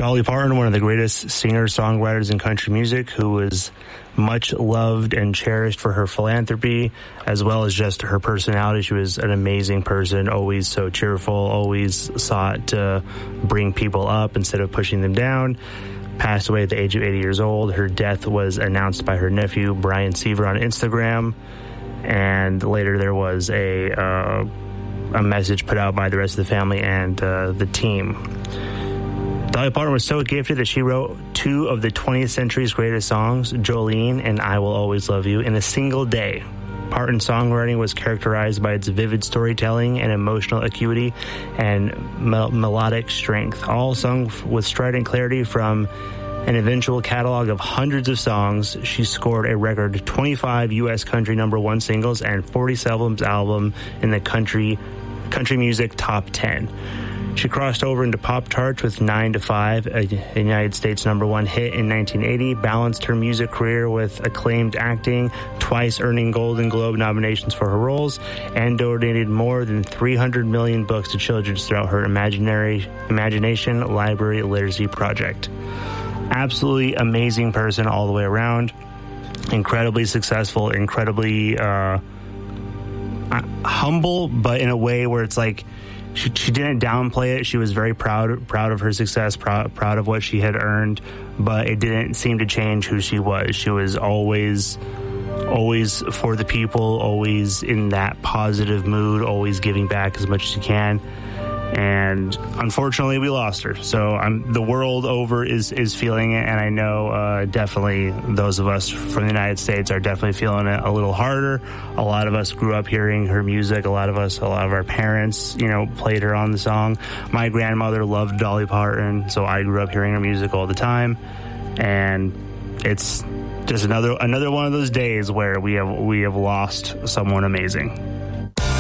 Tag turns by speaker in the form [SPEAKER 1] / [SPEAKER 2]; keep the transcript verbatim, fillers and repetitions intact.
[SPEAKER 1] Dolly Parton, one of the greatest singer-songwriters in country music, who was much loved and cherished for her philanthropy, as well as just her personality. She was an amazing person, always so cheerful, always sought to bring people up instead of pushing them down. Passed away at the age of eighty years old. Her death was announced by her nephew, Brian Seaver, on Instagram. And later there was a, uh, a message put out by the rest of the family and uh, the team. Dolly Parton was so gifted that she wrote two of the twentieth century's greatest songs, Jolene and I Will Always Love You, in a single day. Parton's songwriting was characterized by its vivid storytelling and emotional acuity and mel- melodic strength, all sung with strident clarity from an eventual catalog of hundreds of songs. She scored a record twenty-five U S country number one singles and forty-seven albums in the country country music top ten. She crossed over into pop charts with nine to five, a United States number one hit in nineteen eighty, balanced her music career with acclaimed acting, twice earning Golden Globe nominations for her roles, and donated more than three hundred million books to children throughout her imaginary Imagination Library Literacy Project. Absolutely amazing person all the way around. Incredibly successful, incredibly uh, humble, but in a way where it's like, She, she didn't downplay it. She was very proud proud of her success, proud, proud of what she had earned, but it didn't seem to change who she was. She was always, always for the people, always in that positive mood, always giving back as much as she can. And unfortunately, we lost her. So I'm, the world over is, is feeling it, and I know uh, definitely those of us from the United States are definitely feeling it a little harder. A lot of us grew up hearing her music. A lot of us, a lot of our parents, you know, played her on the song. My grandmother loved Dolly Parton, so I grew up hearing her music all the time. And it's just another another one of those days where we have we have lost someone amazing.